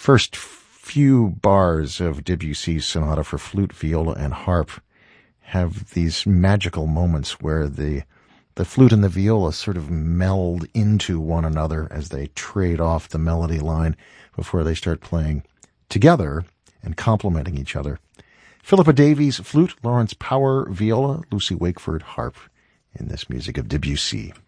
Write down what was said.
first few bars of Debussy's sonata for flute, viola, and harp have these magical moments where the flute and the viola sort of meld into one another as they trade off the melody line before they start playing together and complementing each other. Philippa Davies, flute, Lawrence Power, viola, Lucy Wakeford, harp, in this music of Debussy.